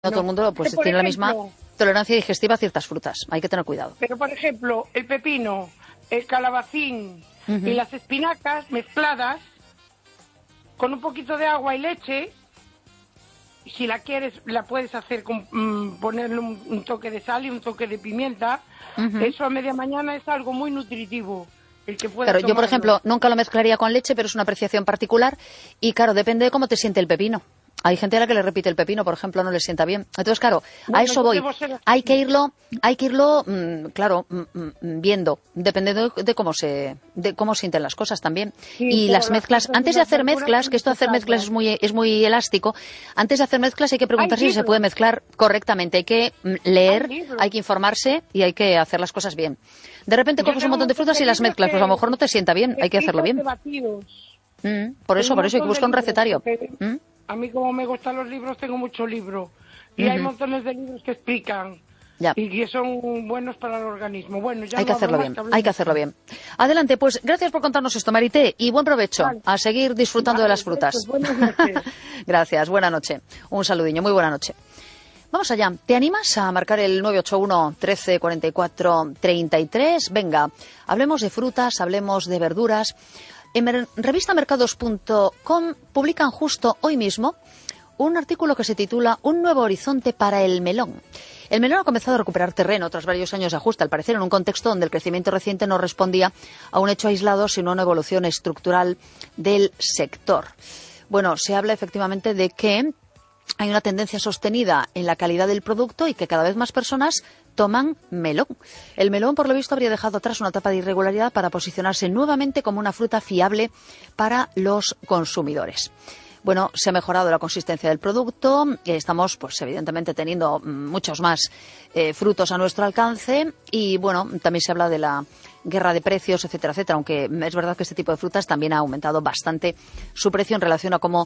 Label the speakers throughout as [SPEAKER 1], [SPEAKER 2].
[SPEAKER 1] No todo el mundo pues tiene la misma tolerancia digestiva a ciertas frutas. Hay que tener cuidado.
[SPEAKER 2] Pero, por ejemplo, el pepino, el calabacín y las espinacas mezcladas con un poquito de agua y leche, si la quieres, la puedes hacer con ponerle un toque de sal y un toque de pimienta. Eso a media mañana es algo muy nutritivo. El que pueda
[SPEAKER 1] claro, yo, por ejemplo, nunca lo mezclaría con leche, pero es una apreciación particular. Y, claro, depende de cómo te siente el pepino. Hay gente a la que le repite el pepino, por ejemplo, no le sienta bien. Entonces, claro, bueno, a eso voy. Hay que irlo, claro, viendo, dependiendo de cómo sienten las cosas también. Sí, y las mezclas, antes de hacer mezclas, que esto de hacer mezclas es muy elástico, antes de hacer mezclas hay que preguntarse si se puede mezclar correctamente. Hay que leer, hay que informarse y hay que hacer las cosas bien. De repente coges un montón de frutas y las mezclas, pues a lo mejor no te sienta bien, hay que hacerlo bien. Por eso hay que buscar un recetario.
[SPEAKER 2] A mí, como me gustan los libros, tengo muchos libros. Y hay montones de libros que explican. Y que son buenos para el organismo. Bueno, ya
[SPEAKER 1] hay que hacerlo bien, hay que hacerlo bien. Adelante, pues gracias por contarnos esto, Marité, y buen provecho. A seguir disfrutando de las frutas.
[SPEAKER 2] Pues buenas noches.
[SPEAKER 1] Gracias, buena noche. Un saludiño, muy buena noche. Vamos allá. ¿Te animas a marcar el 981 13 44 33? Venga, hablemos de frutas, hablemos de verduras. En revistamercados.com publican justo hoy mismo un artículo que se titula Un nuevo horizonte para el melón. El melón ha comenzado a recuperar terreno tras varios años de ajuste, al parecer en un contexto donde el crecimiento reciente no respondía a un hecho aislado, sino a una evolución estructural del sector. Bueno, se habla efectivamente de que hay una tendencia sostenida en la calidad del producto y que cada vez más personas toman melón. El melón, por lo visto, habría dejado atrás una etapa de irregularidad para posicionarse nuevamente como una fruta fiable para los consumidores. Bueno, se ha mejorado la consistencia del producto, estamos, pues evidentemente, teniendo muchos más frutos a nuestro alcance y, bueno, también se habla de la guerra de precios, etcétera, etcétera, aunque es verdad que este tipo de frutas también ha aumentado bastante su precio en relación a cómo,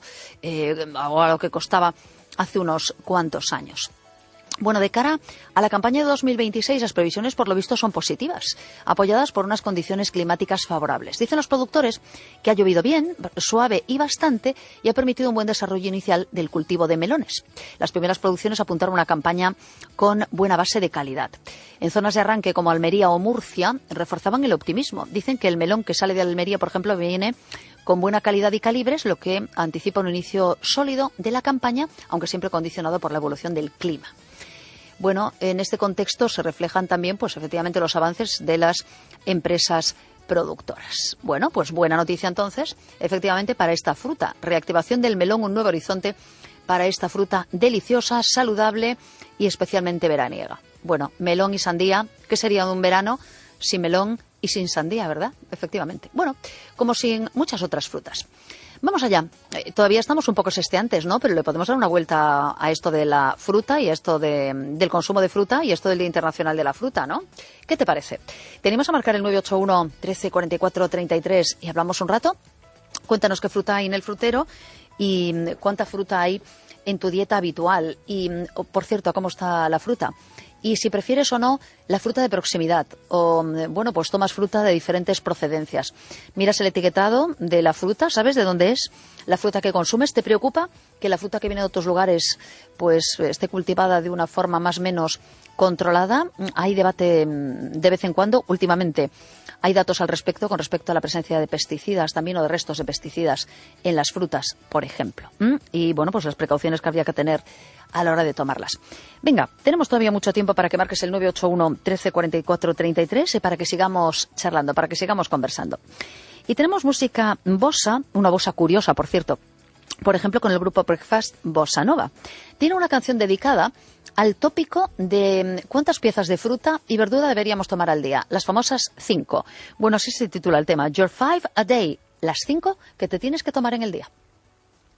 [SPEAKER 1] a lo que costaba hace unos cuantos años. Bueno, de cara a la campaña de 2026, las previsiones, por lo visto, son positivas, apoyadas por unas condiciones climáticas favorables. Dicen los productores que ha llovido bien, suave y bastante, y ha permitido un buen desarrollo inicial del cultivo de melones. Las primeras producciones apuntaron a una campaña con buena base de calidad. En zonas de arranque como Almería o Murcia, reforzaban el optimismo. Dicen que el melón que sale de Almería, por ejemplo, viene con buena calidad y calibres, lo que anticipa un inicio sólido de la campaña, aunque siempre condicionado por la evolución del clima. Bueno, en este contexto se reflejan también, pues efectivamente, los avances de las empresas productoras. Bueno, pues buena noticia entonces, efectivamente, para esta fruta. Reactivación del melón, un nuevo horizonte para esta fruta deliciosa, saludable y especialmente veraniega. Bueno, melón y sandía, ¿qué sería de un verano sin melón y sin sandía, verdad? Efectivamente. Bueno, como sin muchas otras frutas. Vamos allá. Todavía estamos un poco sesteantes, ¿no? Pero le podemos dar una vuelta a esto de la fruta y a esto del consumo de fruta y esto del Día Internacional de la Fruta, ¿no? ¿Qué te parece? ¿Tenemos a marcar el 981 13 44 33 y hablamos un rato? Cuéntanos qué fruta hay en el frutero y cuánta fruta hay en tu dieta habitual. Y, por cierto, ¿cómo está la fruta? Y si prefieres o no la fruta de proximidad o, bueno, pues tomas fruta de diferentes procedencias. Miras el etiquetado de la fruta, ¿sabes de dónde es la fruta que consumes? ¿Te preocupa que la fruta que viene de otros lugares pues esté cultivada de una forma más o menos controlada? Hay debate de vez en cuando. Últimamente hay datos al respecto con respecto a la presencia de pesticidas también o de restos de pesticidas en las frutas, por ejemplo. Y, bueno, pues las precauciones que habría que tener a la hora de tomarlas. Venga, tenemos todavía mucho tiempo para que marques el 981 13 44 33 y para que sigamos charlando, para que sigamos conversando. Y tenemos música bossa, una bossa curiosa, por cierto, por ejemplo, con el grupo Breakfast Bossa Nova. Tiene una canción dedicada al tópico de cuántas piezas de fruta y verdura deberíamos tomar al día, las famosas 5. Bueno, así se titula el tema, Your 5 a Day, las 5 que te tienes que tomar en el día.